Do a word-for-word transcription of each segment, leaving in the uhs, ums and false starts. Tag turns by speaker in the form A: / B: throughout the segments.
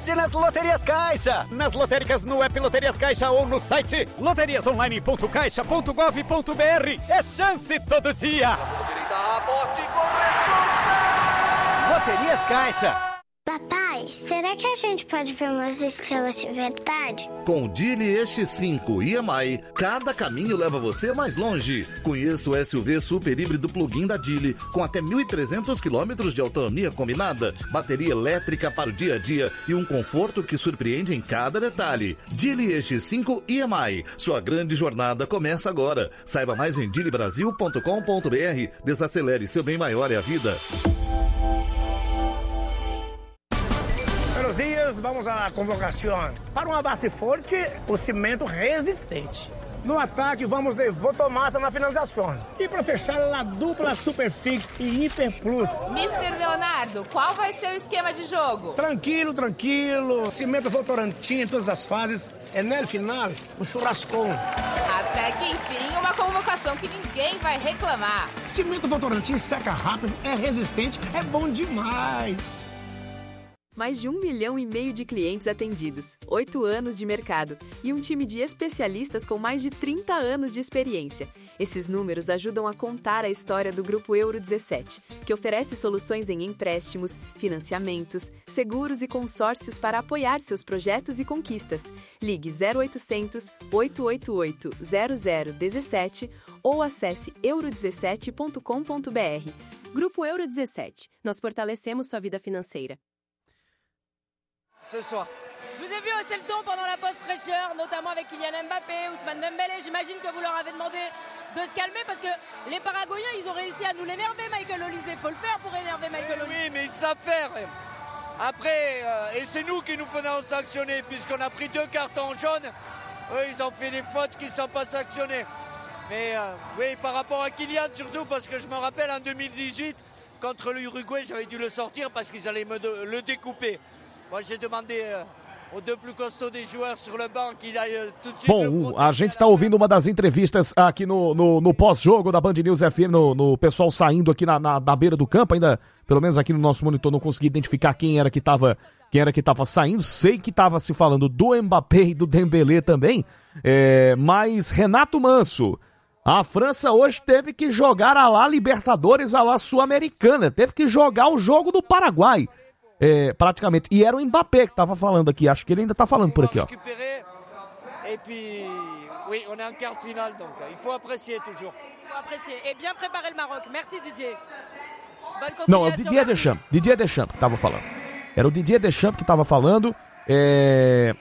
A: aposte nas Loterias Caixa. Nas lotéricas no app Loterias Caixa ou no site loterias online ponto caixa ponto gov ponto br. É chance todo dia. Aposte com responsa. Loterias Caixa.
B: Papai, será que a gente pode ver umas estrelas de verdade?
C: Com o Geely E X cinco e M I, cada caminho leva você mais longe. Conheça o S U V super híbrido plug-in da Geely, com até mil e trezentos quilômetros de autonomia combinada, bateria elétrica para o dia a dia e um conforto que surpreende em cada detalhe. Geely E X cinco e M I, sua grande jornada começa agora. Saiba mais em geely brasil ponto com ponto br. Desacelere, seu bem maior é a vida.
D: Buenos días, vamos à convocação. Para uma base forte, o cimento resistente. No ataque, vamos de Votomassa na finalização. E para fechar, a dupla Superfix e Hiper Plus.
E: mister Leonardo, qual vai ser o esquema de jogo?
D: Tranquilo, tranquilo. Cimento Votorantim em todas as fases. É no final, o churrascão.
E: Até que enfim, uma convocação que ninguém vai reclamar.
D: Cimento Votorantim seca rápido, é resistente, é bom demais.
F: Mais de um milhão e meio de clientes atendidos, oito anos de mercado e um time de especialistas com mais de trinta anos de experiência. Esses números ajudam a contar a história do Grupo Euro dezessete, que oferece soluções em empréstimos, financiamentos, seguros e consórcios para apoiar seus projetos e conquistas. Ligue zero oitocentos, oito oito oito, zero zero um sete ou acesse euro dezessete ponto com ponto br. Grupo Euro dezessete. Nós fortalecemos sua vida financeira.
G: Ce soir. Je vous ai vu hausser le ton pendant la pause fraîcheur, notamment avec Kylian Mbappé, Ousmane Dembélé. J'imagine que vous leur avez demandé de se calmer parce que les Paraguayens, ils ont réussi à nous l'énerver, Michael Olise. Il faut le faire pour énerver Michael Olise.
H: Oui, mais ils savent faire. Après, euh, et c'est nous qui nous faisons sanctionner puisqu'on a pris deux cartons jaunes. Eux, ils ont fait des fautes qui ne sont pas sanctionnées. Mais euh, oui, par rapport à Kylian surtout, parce que je me rappelle en deux mille dix-huit, contre l'Uruguay, j'avais dû le sortir parce qu'ils allaient me de, le découper. Moi, j'ai demandé euh, aux deux plus costauds des joueurs sur le banc qu'ils aillent euh, tout de suite...
I: Bom, a gente está ouvindo uma das entrevistas aqui no, no, no pós-jogo da Band News F M, no, no pessoal saindo aqui na, na, na beira do campo, ainda, pelo menos aqui no nosso monitor, não consegui identificar quem era que estava quem era que estava saindo. Sei que estava se falando do Mbappé e do Dembélé também, é, mas Renato Manso, a França hoje teve que jogar a lá Libertadores, a lá Sul-Americana, teve que jogar o jogo do Paraguai. É, praticamente. E era o Mbappé que tava falando aqui. Acho que ele ainda tá falando por aqui, ó.
H: Et puis, oui, on est en quart de finale, donc il faut apprécier toujours.
G: Il faut apprécier. Et bien préparer le Maroc. Merci, Didier.
I: Não, é o Didier Deschamps. Didier Deschamps que tava falando. Era o Didier Deschamps que tava falando. É...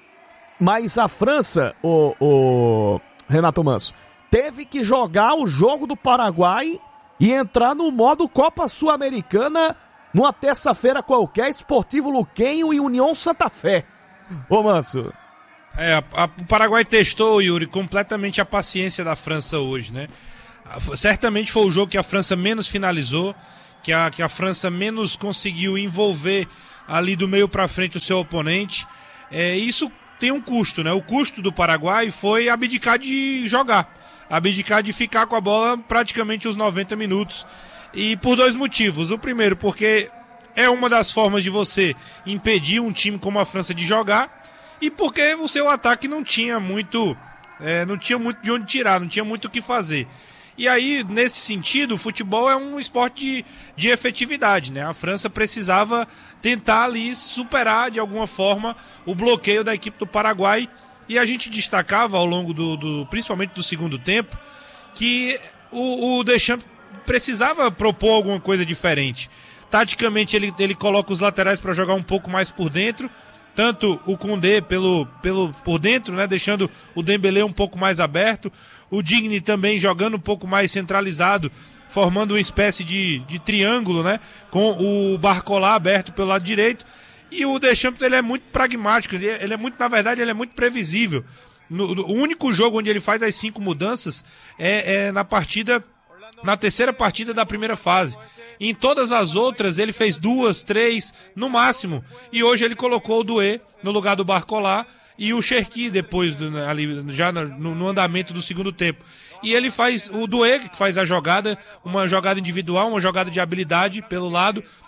I: Mas a França, o, o Renato Manso, teve que jogar o jogo do Paraguai e entrar no modo Copa Sul-Americana numa terça-feira qualquer, Esportivo Luquenho e União Santa Fé. Ô, Manso.
J: É, a, a, o Paraguai testou, Yuri, completamente a paciência da França hoje, né? Certamente foi o jogo que a França menos finalizou, que a, que a França menos conseguiu envolver ali do meio para frente o seu oponente. É, isso tem um custo, né? O custo do Paraguai foi abdicar de jogar, abdicar de ficar com a bola praticamente os noventa minutos. E por dois motivos. O primeiro, porque é uma das formas de você impedir um time como a França de jogar, e porque o seu ataque não tinha muito, é, não tinha muito de onde tirar, não tinha muito o que fazer. E aí, nesse sentido, o futebol é um esporte de, de efetividade, né? A França precisava tentar ali superar de alguma forma o bloqueio da equipe do Paraguai, e a gente destacava ao longo do, do principalmente do segundo tempo, que o, o Deschamps precisava propor alguma coisa diferente. Taticamente ele, ele coloca os laterais para jogar um pouco mais por dentro, tanto o Koundé pelo, pelo, por dentro, né, deixando o Dembélé um pouco mais aberto, o Digne também jogando um pouco mais centralizado, formando uma espécie de, de triângulo, né, com o Barcola aberto pelo lado direito, e o Deschamps ele é muito pragmático, ele é, ele é muito, na verdade ele é muito previsível. No, no, o único jogo onde ele faz as cinco mudanças é, é na partida na terceira partida da primeira fase. Em todas as outras ele fez duas, três, no máximo. E hoje ele colocou o Doué no lugar do Barcola e o Cherki depois, do, ali, já no, no andamento do segundo tempo. E ele faz, o Doué que faz a jogada, uma jogada individual, uma jogada de habilidade pelo lado,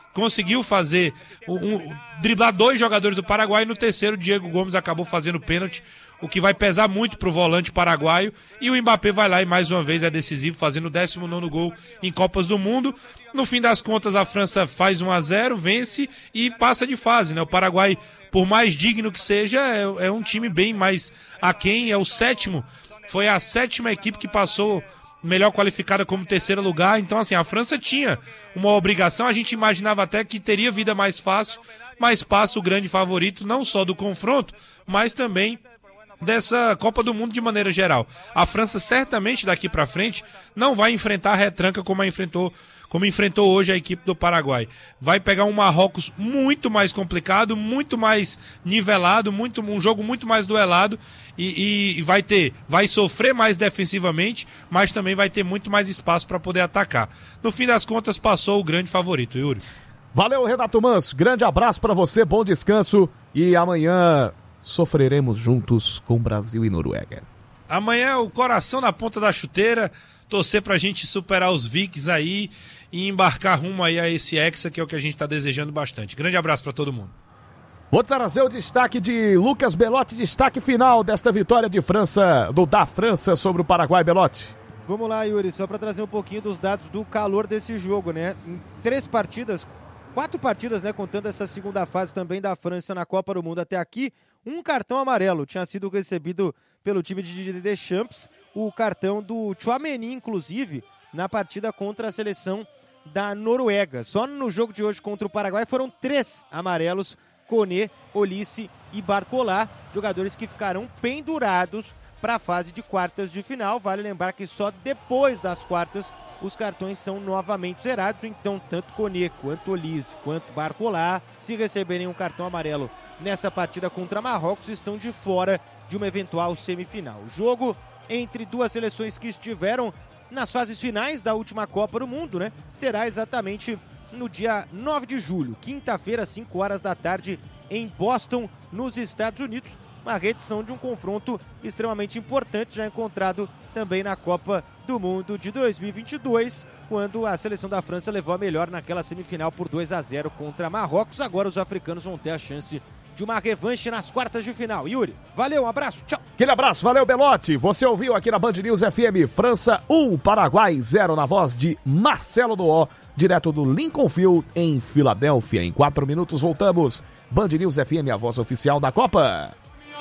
J: conseguiu fazer, um, um, driblar dois jogadores do Paraguai, e no terceiro o Diego Gomes acabou fazendo pênalti, o que vai pesar muito pro volante paraguaio, e o Mbappé vai lá e mais uma vez é decisivo, fazendo o décimo nono gol em Copas do Mundo. No fim das contas, a França faz um a zero, vence e passa de fase, né? O Paraguai, por mais digno que seja, é, é um time bem mais aquém, é o sétimo, foi a sétima equipe que passou melhor qualificada como terceiro lugar. Então, assim, a França tinha uma obrigação, a gente imaginava até que teria vida mais fácil, mas passa o grande favorito, não só do confronto, mas também dessa Copa do Mundo de maneira geral. A França certamente daqui para frente não vai enfrentar a retranca como a enfrentou, como enfrentou hoje a equipe do Paraguai. Vai pegar um Marrocos muito mais complicado, muito mais nivelado, muito, um jogo muito mais duelado e, e, e vai ter, vai sofrer mais defensivamente, mas também vai ter muito mais espaço para poder atacar. No fim das contas, passou o grande favorito, Yuri.
I: Valeu, Renato Manso. Grande abraço para você, bom descanso e amanhã sofreremos juntos com Brasil e Noruega.
J: Amanhã o coração na ponta da chuteira, torcer pra gente superar os Vikings aí e embarcar rumo aí a esse Hexa, que é o que a gente tá desejando bastante. Grande abraço pra todo mundo.
I: Vou trazer o destaque de Lucas Belotti, destaque final desta vitória de França, do da França sobre o Paraguai. Belotti.
K: Vamos lá, Yuri, só pra trazer um pouquinho dos dados do calor desse jogo, né? Em três partidas, quatro partidas, né, contando essa segunda fase também da França na Copa do Mundo até aqui, um cartão amarelo tinha sido recebido pelo time de Didier Deschamps, o cartão do Tchouaméni, inclusive, na partida contra a seleção da Noruega. Só no jogo de hoje contra o Paraguai foram três amarelos, Koné, Olise e Barcola, jogadores que ficarão pendurados para a fase de quartas de final. Vale lembrar que só depois das quartas os cartões são novamente zerados, então tanto Koné quanto Olise quanto Barcola, se receberem um cartão amarelo nessa partida contra Marrocos, estão de fora de uma eventual semifinal. O jogo entre duas seleções que estiveram nas fases finais da última Copa do Mundo, né? Será exatamente no dia nove de julho, quinta-feira, cinco horas da tarde, em Boston, nos Estados Unidos. Uma reedição de um confronto extremamente importante, já encontrado também na Copa do Mundo de dois mil e vinte e dois, quando a seleção da França levou a melhor naquela semifinal por dois a zero contra Marrocos. Agora os africanos vão ter a chance de uma revanche nas quartas de final. Yuri, valeu, um abraço, tchau.
I: Aquele abraço, valeu, Belotti. Você ouviu aqui na Band News F M, França um, Paraguai zero, na voz de Marcelo Doó, direto do Lincoln Field, em Filadélfia. Em quatro minutos voltamos. Band News F M, a voz oficial da Copa.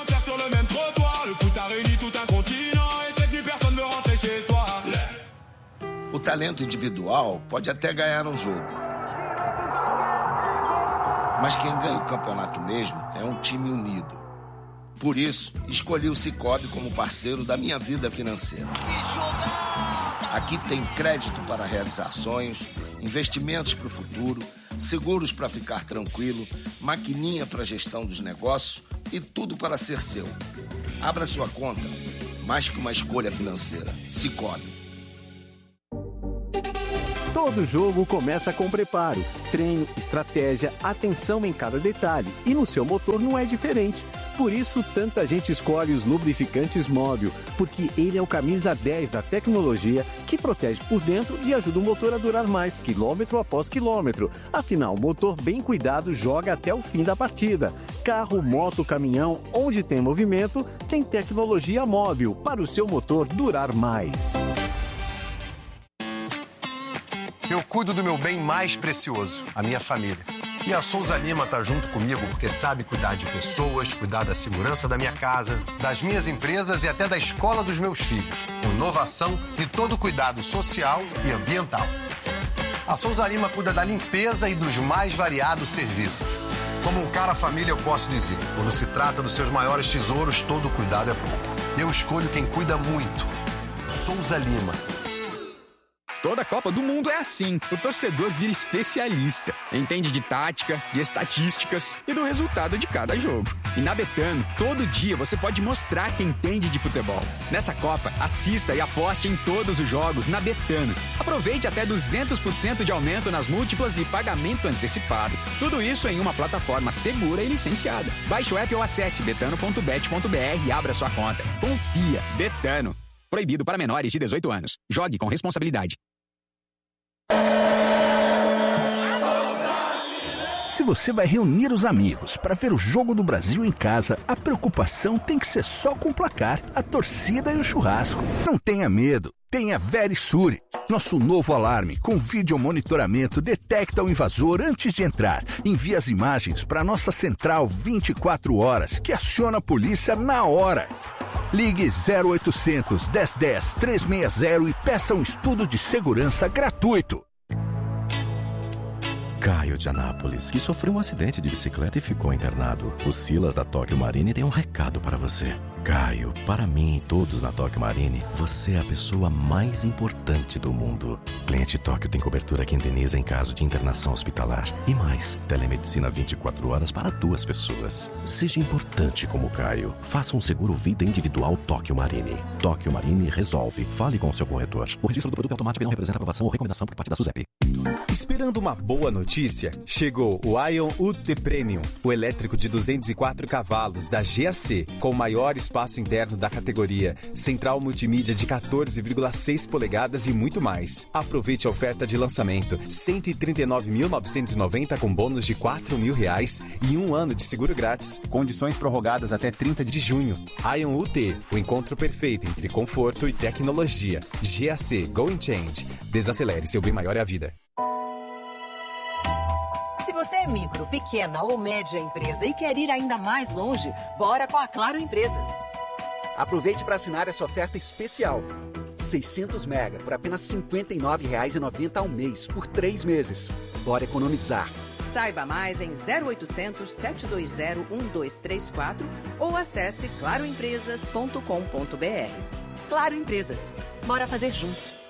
L: O talento individual pode até ganhar um jogo, mas quem ganha o campeonato mesmo é um time unido. Por isso, escolhi o Sicoob como parceiro da minha vida financeira. Aqui tem crédito para realizar sonhos, investimentos para o futuro, seguros para ficar tranquilo, maquininha para gestão dos negócios e tudo para ser seu. Abra sua conta, mais que uma escolha financeira. Sicoob.
M: Todo jogo começa com preparo, treino, estratégia, atenção em cada detalhe. E no seu motor não é diferente. Por isso, tanta gente escolhe os lubrificantes Móbil, porque ele é o camisa dez da tecnologia que protege por dentro e ajuda o motor a durar mais, quilômetro após quilômetro. Afinal, o motor bem cuidado joga até o fim da partida. Carro, moto, caminhão, onde tem movimento, tem tecnologia Móbil para o seu motor durar mais.
N: Eu cuido do meu bem mais precioso, a minha família. E a Souza Lima tá junto comigo porque sabe cuidar de pessoas, cuidar da segurança da minha casa, das minhas empresas e até da escola dos meus filhos. Com inovação e todo cuidado social e ambiental. A Souza Lima cuida da limpeza e dos mais variados serviços. Como um cara família, eu posso dizer, quando se trata dos seus maiores tesouros, todo cuidado é pouco. Eu escolho quem cuida muito. Souza Lima.
O: Toda Copa do Mundo é assim. O torcedor vira especialista. Entende de tática, de estatísticas e do resultado de cada jogo. E na Betano, todo dia você pode mostrar quem entende de futebol. Nessa Copa, assista e aposte em todos os jogos na Betano. Aproveite até duzentos por cento de aumento nas múltiplas e pagamento antecipado. Tudo isso em uma plataforma segura e licenciada. Baixe o app ou acesse betano ponto bet ponto br e abra sua conta. Confia. Betano. Proibido para menores de dezoito anos. Jogue com responsabilidade.
P: Se você vai reunir os amigos para ver o jogo do Brasil em casa, a preocupação tem que ser só com o placar, a torcida e o churrasco. Não tenha medo. Tenha Verisure. Nosso novo alarme com vídeo monitoramento detecta o invasor antes de entrar. Envia as imagens para nossa central vinte e quatro horas, que aciona a polícia na hora. Ligue zero oitocentos, dez dez, trezentos e sessenta e peça um estudo de segurança gratuito.
Q: Caio de Anápolis, que sofreu um acidente de bicicleta e ficou internado. O Silas da Tóquio Marine tem um recado para você. Caio, para mim e todos na Tóquio Marine, você é a pessoa mais importante do mundo. Cliente Tóquio tem cobertura que indeniza em caso de internação hospitalar. E mais, telemedicina vinte e quatro horas para duas pessoas. Seja importante como Caio. Faça um seguro vida individual Tóquio Marine. Tóquio Marine resolve. Fale com o seu corretor. O registro do produto automático não representa aprovação ou recomendação por parte da SUSEP.
R: Esperando uma boa notícia? Chegou o Ion U T Premium, o elétrico de duzentos e quatro cavalos da G A C, com o maior espaço interno da categoria, central multimídia de quatorze vírgula seis polegadas e muito mais. Aproveite a oferta de lançamento, cento e trinta e nove mil novecentos e noventa com bônus de quatro mil reais e um ano de seguro grátis. Condições prorrogadas até trinta de junho. Ion U T, o encontro perfeito entre conforto e tecnologia. G A C Go and Change. Desacelere, seu bem maior é a vida.
S: Se você é micro, pequena ou média empresa e quer ir ainda mais longe, bora com a Claro Empresas.
T: Aproveite para assinar essa oferta especial. seiscentos mega por apenas cinquenta e nove reais e noventa centavos ao mês, por três meses. Bora economizar.
S: Saiba mais em zero oitocentos, sete dois zero, um dois três quatro ou acesse claro empresas ponto com ponto br. Claro Empresas. Bora fazer juntos.